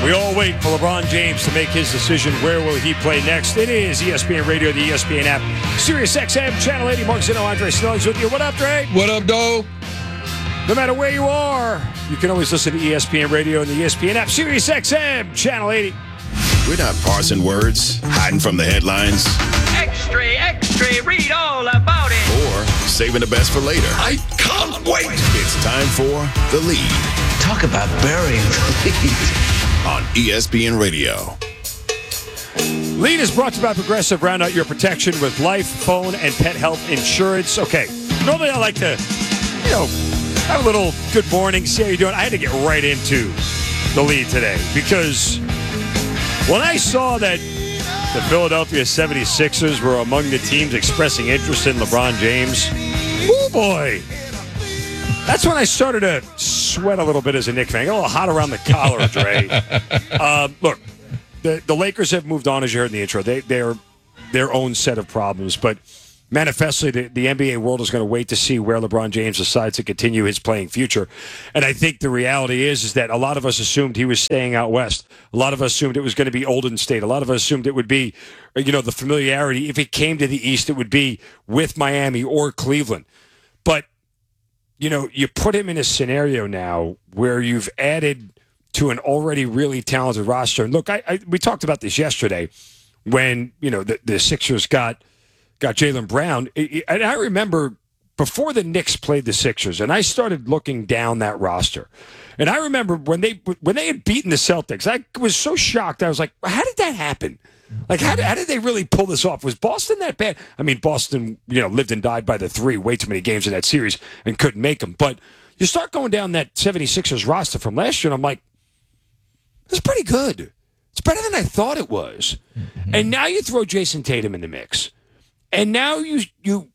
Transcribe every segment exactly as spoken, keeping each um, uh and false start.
We all wait for LeBron James to make his decision. Where will he play next? It is E S P N Radio, the E S P N app, Sirius X M, Channel eighty. Mark Zeno, Andre Snelling's with you. What up, Dre? What up, Dole? No matter where you are, you can always listen to E S P N Radio and the E S P N app, Sirius X M, Channel eighty. We're not parsing words, hiding from the headlines. Extra, extra, read all about it. Or saving the best for later. I can't wait. It's time for The Lead Talk about burying the lead. on E S P N Radio. Lead is brought to you by Progressive. Round out your protection with life, phone, and pet health insurance. Okay, normally I like to, you know, have a little good morning, see how you're doing. I had to get right into the lead today because when I saw that the Philadelphia seventy-sixers were among the teams expressing interest in LeBron James, oh boy, that's when I started to sweat a little bit as a Knicks fan. I got a little hot around the collar, Dre. uh, look, the, the Lakers have moved on, as you heard in the intro. They, they're their own set of problems, but manifestly, the, the N B A world is going to wait to see where LeBron James decides to continue his playing future. And I think the reality is, is that a lot of us assumed he was staying out west. A lot of us assumed it was going to be Golden State. A lot of us assumed it would be, you know, the familiarity. If it came to the East, it would be with Miami or Cleveland. But, you know, you put him in a scenario now where you've added to an already really talented roster. And look, I, I we talked about this yesterday when, you know, the, the Sixers got got Jaylen Brown. And I remember before the Knicks played the Sixers, and I started looking down that roster. And I remember when they when they had beaten the Celtics, I was so shocked. I was like, how did that happen? Like, how did, how did they really pull this off? Was Boston that bad? I mean, Boston, you know, lived and died by the three, way too many games in that series and couldn't make them. But you start going down that seventy-sixers roster from last year, and I'm like, that's pretty good. It's better than I thought it was. Mm-hmm. And now you throw Jason Tatum in the mix. And now you you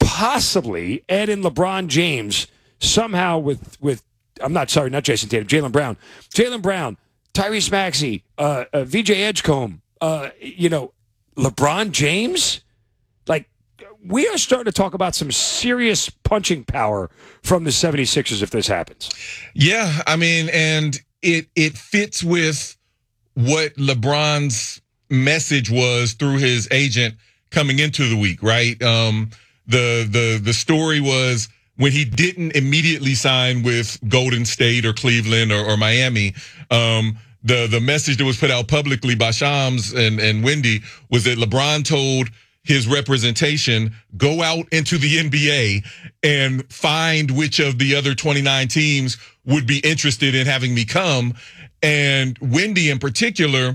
possibly add in LeBron James somehow with, with I'm not sorry, not Jason Tatum, Jaylen Brown. Jaylen Brown, Tyrese Maxey, uh, uh, V J Edgecombe, uh, you know, LeBron James. Like, we are starting to talk about some serious punching power from the seventy-sixers if this happens. Yeah, I mean, and it it fits with what LeBron's message was through his agent coming into the week, right? Um, the the the story was when he didn't immediately sign with Golden State or Cleveland or, or Miami. Um, the the message that was put out publicly by Shams and and Wendy was that LeBron told his representation, go out into the N B A and find which of the other twenty-nine teams would be interested in having me come. And Wendy in particular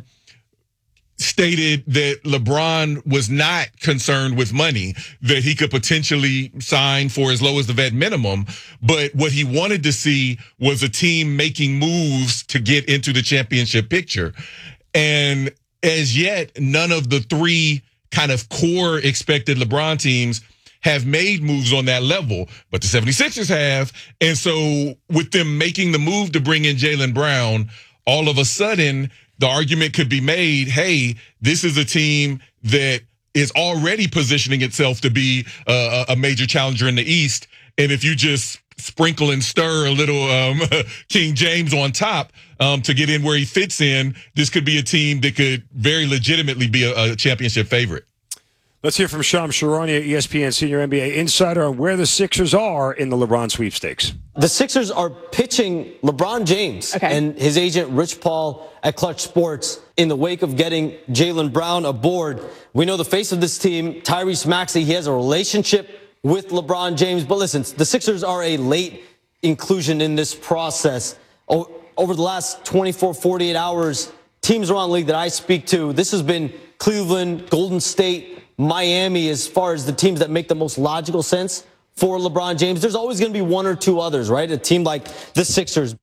stated that LeBron was not concerned with money, that he could potentially sign for as low as the vet minimum. But what he wanted to see was a team making moves to get into the championship picture. And as yet, none of the three kind of core expected LeBron teams have made moves on that level, but the seventy-sixers have. And so with them making the move to bring in Jaylen Brown, all of a sudden, the argument could be made, hey, this is a team that is already positioning itself to be a, a major challenger in the East. And if you just sprinkle and stir a little um, King James on top um, to get in where he fits in, this could be a team that could very legitimately be a, a championship favorite. Let's hear from Shams Charania, E S P N senior N B A insider, on where the Sixers are in the LeBron sweepstakes. The Sixers are pitching LeBron James okay. and his agent Rich Paul at Clutch Sports in the wake of getting Jaylen Brown aboard. We know the face of this team, Tyrese Maxey, he has a relationship with LeBron James. But listen, the Sixers are a late inclusion in this process. Over the last twenty-four, forty-eight hours, teams around the league that I speak to, this has been Cleveland, Golden State, Miami as far as the teams that make the most logical sense for LeBron James. There's always going to be one or two others, right? A team like the Sixers.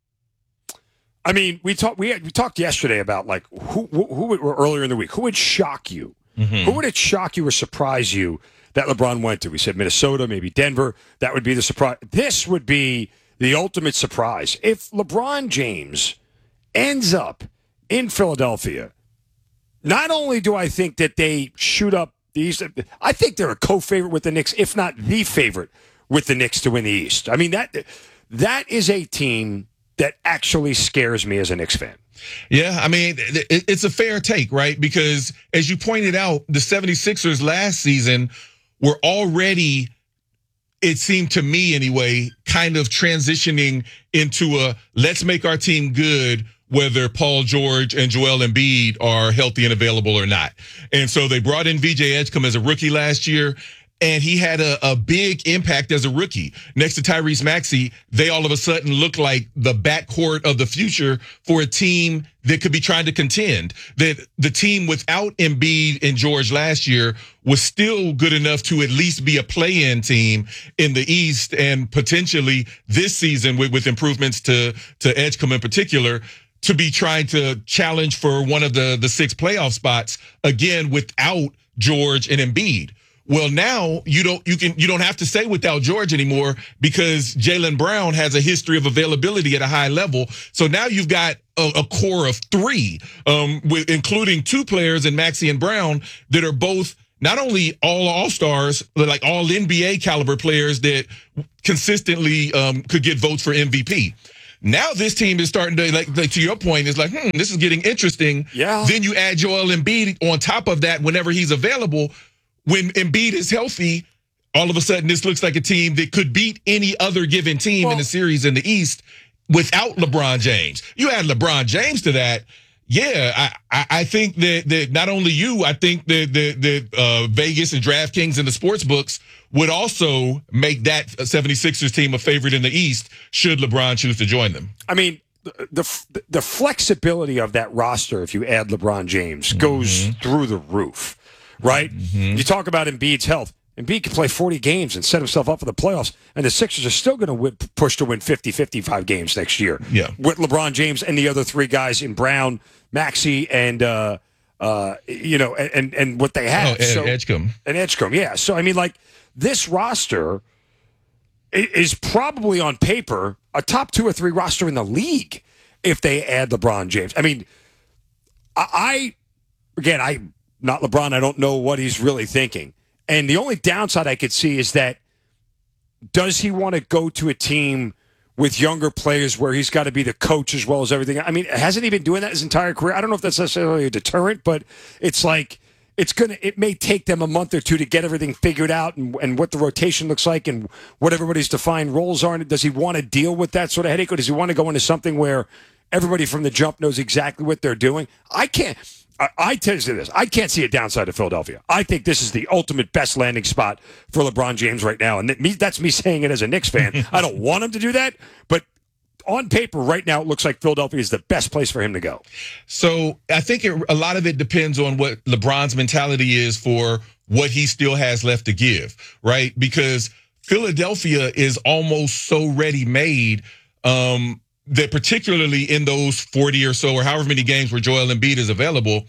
I mean, we talked we, had, we talked yesterday about like who, who, who would, or earlier in the week, who would shock you? Mm-hmm. Who would it shock you or surprise you that LeBron went to? We said Minnesota, maybe Denver. That would be the surprise. This would be the ultimate surprise. If LeBron James ends up in Philadelphia, not only do I think that they shoot up the East, I think they're a co-favorite with the Knicks, if not the favorite with the Knicks to win the East. I mean, that that is a team that actually scares me as a Knicks fan. Yeah, I mean, it, it's a fair take, right? Because as you pointed out, the seventy-sixers last season were already, it seemed to me anyway, kind of transitioning into a let's make our team good whether Paul George and Joel Embiid are healthy and available or not. And so they brought in V J Edgecombe as a rookie last year, and he had a, a big impact as a rookie. Next to Tyrese Maxey, they all of a sudden look like the backcourt of the future for a team that could be trying to contend. That the team without Embiid and George last year was still good enough to at least be a play-in team in the East, and potentially this season with, with improvements to, to Edgecombe in particular, to be trying to challenge for one of the, the six playoff spots again without George and Embiid. Well, now you don't you can you don't have to say without George anymore, because Jaylen Brown has a history of availability at a high level. So now you've got a, a core of three, um, with, including two players in Maxey and Brown that are both not only all all-stars, but like all N B A caliber players that consistently um, could get votes for M V P. Now this team is starting to, like, like to your point, is like, hmm, this is getting interesting. Yeah. Then you add Joel Embiid on top of that whenever he's available. When Embiid is healthy, all of a sudden this looks like a team that could beat any other given team well, in the series in the East without LeBron James. You add LeBron James to that, yeah, I, I, I think that, that not only you, I think that, that, that uh, Vegas and DraftKings and the sports books would also make that seventy-sixers team a favorite in the East should LeBron choose to join them. I mean, the the, the flexibility of that roster, if you add LeBron James, goes mm-hmm. through the roof. Right? Mm-hmm. You talk about Embiid's health. Embiid can play forty games and set himself up for the playoffs, and the Sixers are still going to push to win fifty, fifty-five games next year. Yeah. With LeBron James and the other three guys in Brown, Maxey, and uh, uh, you know, and and what they have. Oh, so, Edgecombe. And Edgecombe, yeah. So I mean, like, this roster is probably on paper a top two or three roster in the league if they add LeBron James. I mean, I, I again, I. Not LeBron, I don't know what he's really thinking. And the only downside I could see is that, does he want to go to a team with younger players where he's got to be the coach as well as everything? I mean, hasn't he been doing that his entire career? I don't know if that's necessarily a deterrent, but it's like, it's gonna. It may take them a month or two to get everything figured out and, and what the rotation looks like and what everybody's defined roles are. And does he want to deal with that sort of headache, or does he want to go into something where everybody from the jump knows exactly what they're doing? I can't. I tell you this, I can't see a downside to Philadelphia. I think this is the ultimate best landing spot for LeBron James right now. And that's me saying it as a Knicks fan. I don't want him to do that, but on paper right now, it looks like Philadelphia is the best place for him to go. So I think it, a lot of it depends on what LeBron's mentality is for what he still has left to give, right? Because Philadelphia is almost so ready-made um, that particularly in those forty or so or however many games where Joel Embiid is available,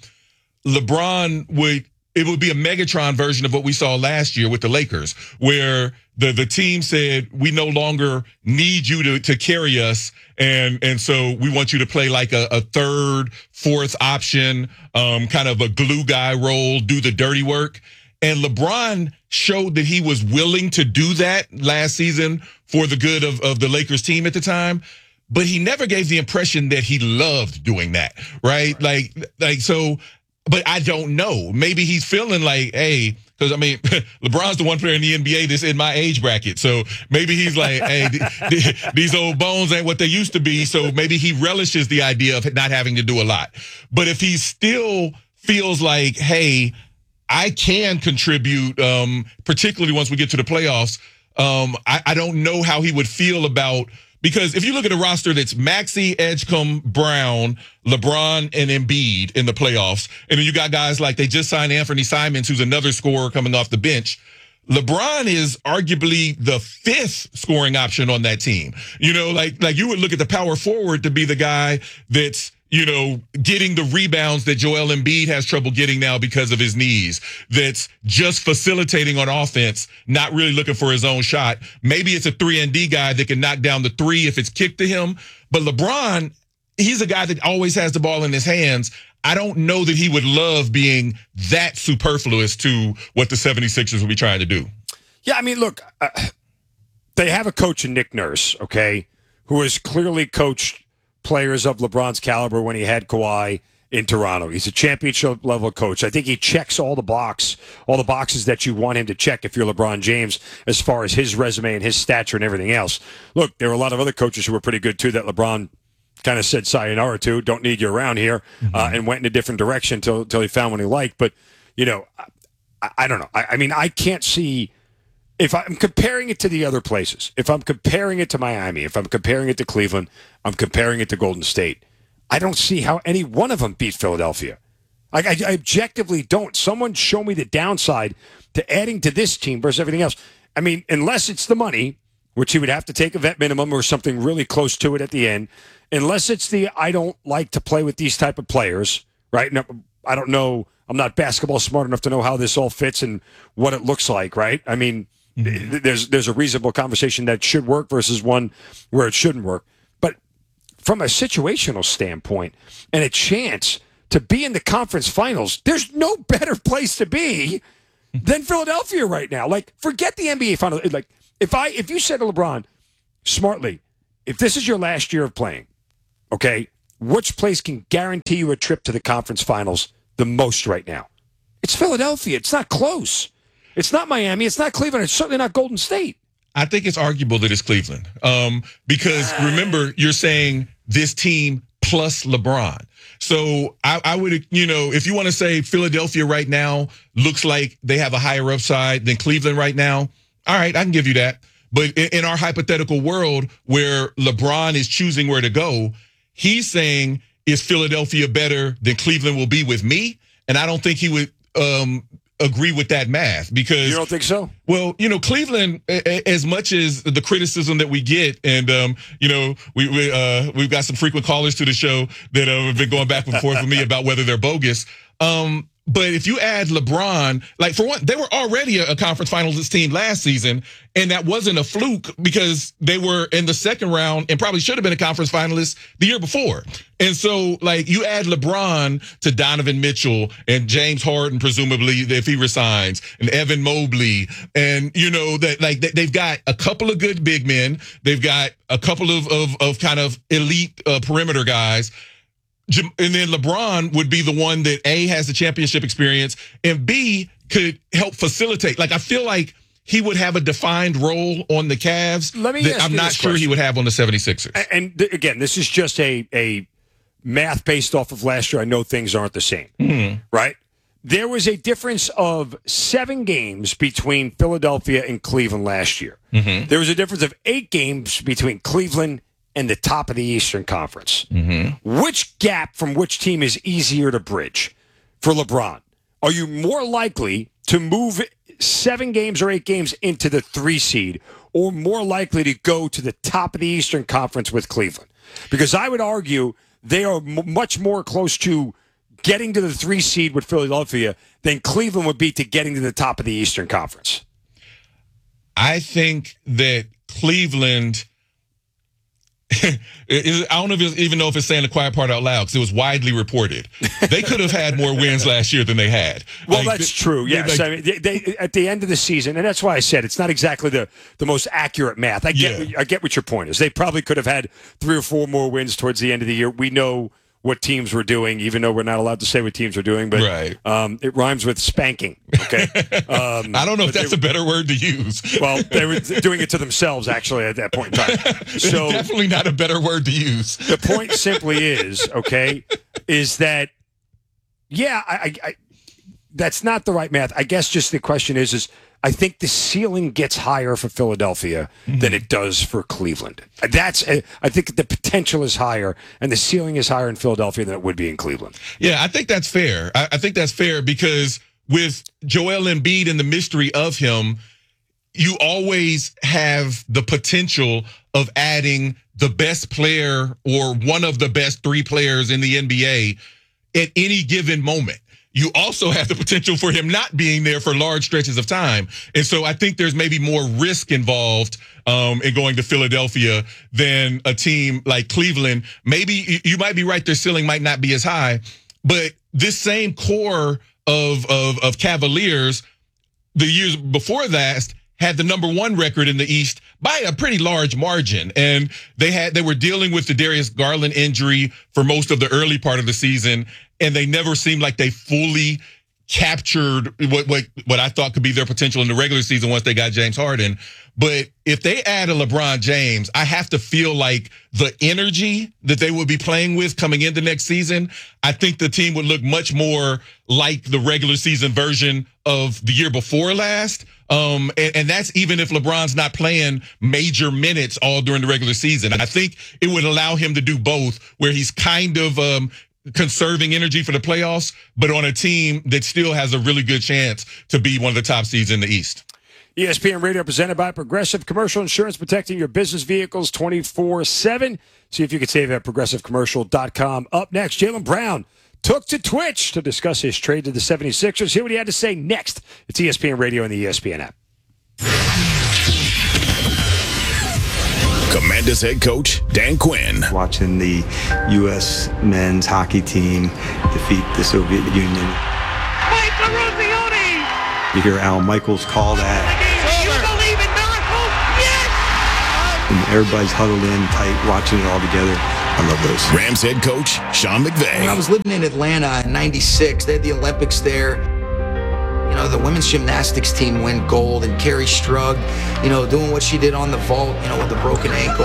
LeBron would, it would be a Megatron version of what we saw last year with the Lakers, where the, the team said, we no longer need you to, to carry us. And, and so we want you to play like a, a third, fourth option, um, kind of a glue guy role, do the dirty work. And LeBron showed that he was willing to do that last season for the good of, of the Lakers team at the time. But he never gave the impression that he loved doing that, right? right. Like, like so, but I don't know. Maybe he's feeling like, hey, because, I mean, LeBron's the one player in the N B A that's in my age bracket. So maybe he's like, hey, th- th- these old bones ain't what they used to be. So maybe he relishes the idea of not having to do a lot. But if he still feels like, hey, I can contribute, um, particularly once we get to the playoffs, um, I, I don't know how he would feel about. Because if you look at a roster that's Maxey, Edgecombe, Brown, LeBron, and Embiid in the playoffs, and then you got guys like they just signed Anthony Simons, who's another scorer coming off the bench. LeBron is arguably the fifth scoring option on that team. You know, like like you would look at the power forward to be the guy that's, you know, getting the rebounds that Joel Embiid has trouble getting now because of his knees, that's just facilitating on offense, not really looking for his own shot. Maybe it's a three and D guy that can knock down the three if it's kicked to him. But LeBron, he's a guy that always has the ball in his hands. I don't know that he would love being that superfluous to what the seventy-sixers will be trying to do. Yeah, I mean, look, uh, they have a coach in Nick Nurse, okay, who has clearly coached players of LeBron's caliber when he had Kawhi in Toronto. He's a championship level coach. I think he checks all the box, all the boxes that you want him to check if you're LeBron James, as far as his resume and his stature and everything else. Look, there were a lot of other coaches who were pretty good too that LeBron kind of said sayonara to, don't need you around here, mm-hmm. uh, and went in a different direction until until he found one he liked. But, you know, I, I don't know. I, I mean, I can't see, if I'm comparing it to the other places, if I'm comparing it to Miami, if I'm comparing it to Cleveland, I'm comparing it to Golden State, I don't see how any one of them beat Philadelphia. Like, I, I objectively don't. Someone show me the downside to adding to this team versus everything else. I mean, unless it's the money, which he would have to take a vet minimum or something really close to it at the end. Unless it's the, I don't like to play with these type of players, right? No, I don't know. I'm not basketball smart enough to know how this all fits and what it looks like, right? I mean, mm-hmm. there's there's a reasonable conversation that should work versus one where it shouldn't work. But from a situational standpoint and a chance to be in the conference finals, there's no better place to be than Philadelphia right now. Like, forget the N B A finals. Like, if I if you said to LeBron, smartly, if this is your last year of playing, okay, which place can guarantee you a trip to the conference finals the most right now? It's Philadelphia. It's not close. It's not Miami. It's not Cleveland. It's certainly not Golden State. I think it's arguable that it's Cleveland. Um, because remember, you're saying this team plus LeBron. So I, I would, you know, if you want to say Philadelphia right now looks like they have a higher upside than Cleveland right now, all right, I can give you that. But in, in our hypothetical world where LeBron is choosing where to go, he's saying, is Philadelphia better than Cleveland will be with me? And I don't think he would um, agree with that math, because you don't think so? Well, you know, Cleveland, as much as the criticism that we get, and um, you know, we, we uh, we've got some frequent callers to the show that uh, have been going back and forth with me about whether they're bogus. Um, But if you add LeBron, like, for one, they were already a conference finalist team last season, and that wasn't a fluke because they were in the second round and probably should have been a conference finalist the year before. And so, like, you add LeBron to Donovan Mitchell and James Harden, presumably, if he resigns, and Evan Mobley, and, you know, that like they've got a couple of good big men. They've got a couple of, of, of kind of elite uh, perimeter guys. And then LeBron would be the one that A, has the championship experience, and B, could help facilitate. Like, I feel like he would have a defined role on the Cavs Let me that ask I'm you not this sure question. he would have on the seventy-sixers. And, and again, this is just a, a math based off of last year. I know things aren't the same, mm-hmm. right? There was a difference of seven games between Philadelphia and Cleveland last year. Mm-hmm. There was a difference of eight games between Cleveland and the top of the Eastern Conference. Mm-hmm. Which gap from which team is easier to bridge for LeBron? Are you more likely to move seven games or eight games into the three seed, or more likely to go to the top of the Eastern Conference with Cleveland? Because I would argue they are m- much more close to getting to the three seed with Philadelphia than Cleveland would be to getting to the top of the Eastern Conference. I think that Cleveland, I don't know if even know if it's saying the quiet part out loud, because it was widely reported. They could have had more wins last year than they had. Well, like, that's true. Yes, like, I mean, they, they, at the end of the season, and that's why I said it's not exactly the, the most accurate math. I get yeah. I get what your point is. They probably could have had three or four more wins towards the end of the year. We know what teams were doing, even though we're not allowed to say what teams are doing. But right. um, it rhymes with spanking. Okay, um, I don't know if that's they, a better word to use. Well, they were doing it to themselves actually at that point in time. So definitely not a better word to use. The point simply is, okay, is that yeah, I, I, I that's not the right math. I guess just the question is, is I think the ceiling gets higher for Philadelphia mm-hmm. than it does for Cleveland. That's I think the potential is higher and the ceiling is higher in Philadelphia than it would be in Cleveland. Yeah, I think that's fair. I, I think that's fair because with Joel Embiid and the mystery of him, you always have the potential of adding the best player or one of the best three players in the N B A at any given moment. You also have the potential for him not being there for large stretches of time. And so I think there's maybe more risk involved um, in going to Philadelphia than a team like Cleveland. Maybe you might be right, their ceiling might not be as high, but this same core of, of, of Cavaliers, the years before that, had the number one record in the East by a pretty large margin. And they had they were dealing with the Darius Garland injury for most of the early part of the season, and they never seemed like they fully captured what what what I thought could be their potential in the regular season once they got James Harden. But if they add a LeBron James, I have to feel like the energy that they would be playing with coming into next season, I think the team would look much more like the regular season version of the year before last. Um, and, and that's even if LeBron's not playing major minutes all during the regular season. I think it would allow him to do both, where he's kind of um, conserving energy for the playoffs, but on a team that still has a really good chance to be one of the top seeds in the East. E S P N Radio presented by Progressive Commercial Insurance, protecting your business vehicles twenty-four seven. See if you can save at progressive commercial dot com. Up next, Jaylen Brown took to Twitch to discuss his trade to the seventy-sixers. Hear what he had to say next. It's E S P N Radio and the E S P N app. Commanders head coach Dan Quinn. Watching the U S men's hockey team defeat the Soviet Union. Mike Eruzione! You hear Al Michaels call that. You believe in miracles? Yes! And everybody's huddled in tight, watching it all together. I love those. Rams head coach Sean McVay. When I was living in Atlanta in ninety-six, they had the Olympics there. You know, the women's gymnastics team win gold, and Carrie Strug, you know, doing what she did on the vault, you know, with the broken ankle.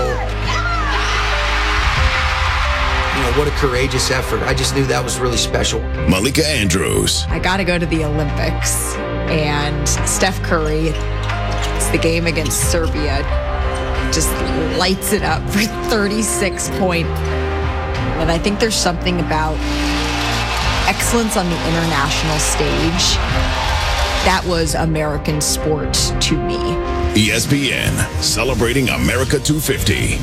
You know, what a courageous effort. I just knew that was really special. Malika Andrews. I got to go to the Olympics, and Steph Curry, it's the game against Serbia, just lights it up for thirty-six points. And I think there's something about excellence on the international stage that was American sport to me. E S P N, celebrating America two fifty.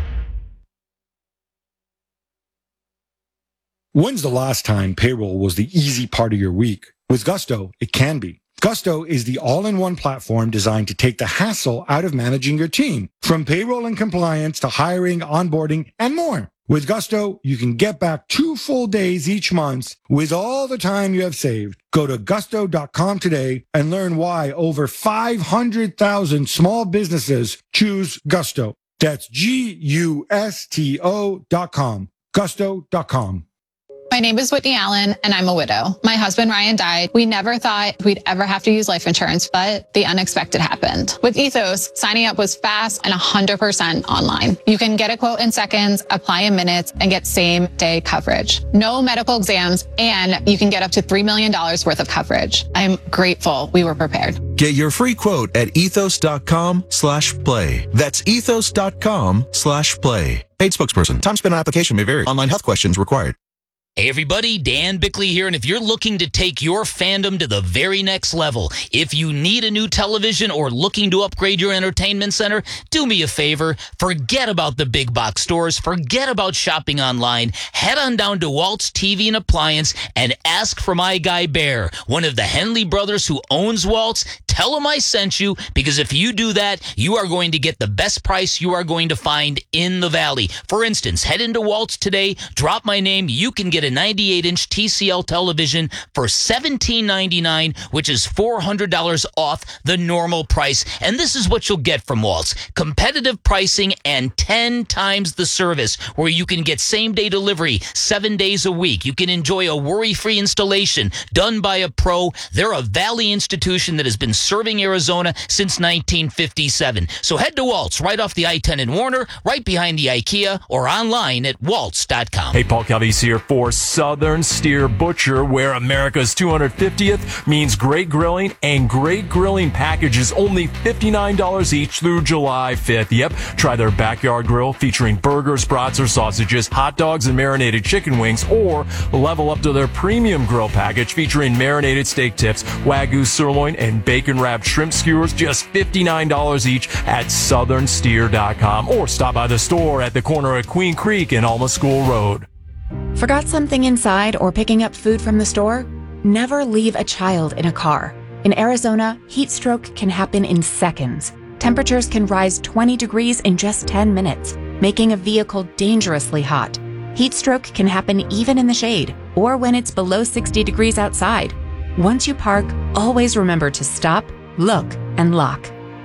When's the last time payroll was the easy part of your week? With Gusto, it can be. Gusto is the all-in-one platform designed to take the hassle out of managing your team, from payroll and compliance to hiring, onboarding, and more. With Gusto, you can get back two full days each month with all the time you have saved. Go to gusto dot com today and learn why over five hundred thousand small businesses choose Gusto. That's G U S T O dot com. gusto dot com. My name is Whitney Allen, and I'm a widow. My husband, Ryan, died. We never thought we'd ever have to use life insurance, but the unexpected happened. With Ethos, signing up was fast and one hundred percent online. You can get a quote in seconds, apply in minutes, and get same-day coverage. No medical exams, and you can get up to three million dollars worth of coverage. I'm grateful we were prepared. Get your free quote at ethos dot com slash play. That's ethos dot com slash play. Paid spokesperson. Time spent on application may vary. Online health questions required. Hey everybody, Dan Bickley here, and if you're looking to take your fandom to the very next level, if you need a new television or looking to upgrade your entertainment center, do me a favor, forget about the big box stores, forget about shopping online, head on down to Walt's T V and Appliance and ask for my guy Bear, one of the Henley brothers who owns Walt's. Tell him I sent you, because if you do that, you are going to get the best price you are going to find in the Valley. For instance, head into Walt's today, drop my name, you can get a ninety-eight inch T C L television for seventeen ninety-nine, which is four hundred dollars off the normal price. And this is what you'll get from Walt's: competitive pricing and ten times the service, where you can get same-day delivery seven days a week. You can enjoy a worry-free installation done by a pro. They're a Valley institution that has been serving Arizona since nineteen fifty-seven. So head to Walt's right off the I ten in Warner, right behind the IKEA, or online at waltz dot com. Hey, Paul Calvise here for Southern Steer Butcher, where America's two hundred fiftieth means great grilling, and great grilling packages only fifty-nine dollars each through July fifth. Yep, try their backyard grill featuring burgers, brats, or sausages, hot dogs, and marinated chicken wings, or level up to their premium grill package featuring marinated steak tips, Wagyu sirloin, and bacon-wrapped shrimp skewers, just fifty-nine dollars each at southern steer dot com, or stop by the store at the corner of Queen Creek and Alma School Road. Forgot something inside or picking up food from the store? Never leave a child in a car. In Arizona, heat stroke can happen in seconds. Temperatures can rise twenty degrees in just ten minutes, making a vehicle dangerously hot. Heat stroke can happen even in the shade or when it's below sixty degrees outside. Once you park, always remember to stop, look, and lock.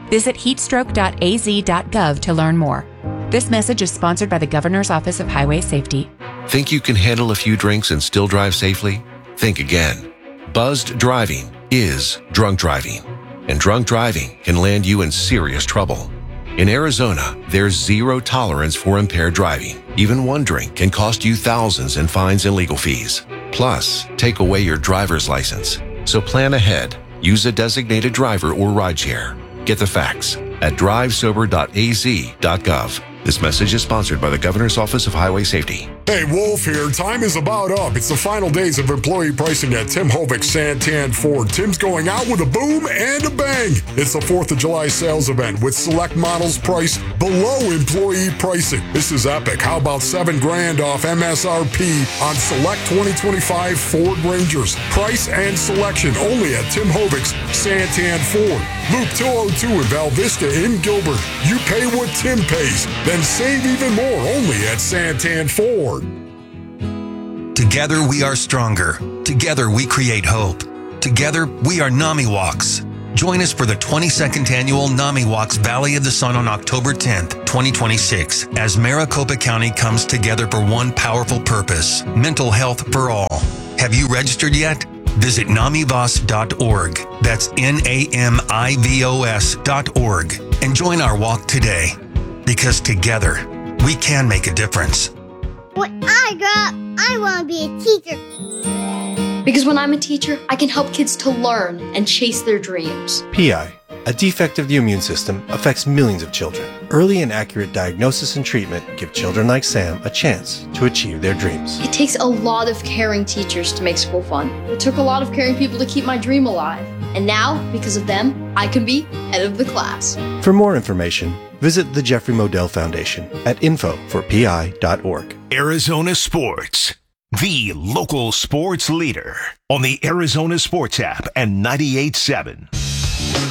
Visit heatstroke dot a z dot gov to learn more. This message is sponsored by the Governor's Office of Highway Safety. Think you can handle a few drinks and still drive safely? Think again. Buzzed driving is drunk driving, and drunk driving can land you in serious trouble. In Arizona, there's zero tolerance for impaired driving. Even one drink can cost you thousands in fines and legal fees. Plus, take away your driver's license. So plan ahead. Use a designated driver or rideshare. Get the facts at drive sober dot a z dot gov. This message is sponsored by the Governor's Office of Highway Safety. Hey, Wolf here. Time is about up. It's the final days of employee pricing at Tim Hovik Santan Ford. Tim's going out with a boom and a bang. It's the fourth of July sales event with select models priced below employee pricing. This is epic. How about seven grand off M S R P on select twenty twenty-five Ford Rangers? Price and selection only at Tim Hovik's Santan Ford. Loop two oh two in Val Vista in Gilbert. You pay what Tim pays, then save even more only at Santan Ford. Together we are stronger. Together we create hope. Together we are NAMI Walks. Join us for the twenty-second annual NAMI Walks Valley of the Sun on October tenth, twenty twenty-six, as Maricopa County comes together for one powerful purpose: mental health for all. Have you registered yet? Visit namivos dot org. That's N A M I V O S dot org. And join our walk today. Because together, we can make a difference. When I grow up, I want to be a teacher. Because when I'm a teacher, I can help kids to learn and chase their dreams. P I, a defect of the immune system, affects millions of children. Early and accurate diagnosis and treatment give children like Sam a chance to achieve their dreams. It takes a lot of caring teachers to make school fun. It took a lot of caring people to keep my dream alive. And now, because of them, I can be head of the class. For more information, visit the Jeffrey Modell Foundation at info for p i dot org. Arizona Sports, the local sports leader on the Arizona Sports app and ninety-eight point seven.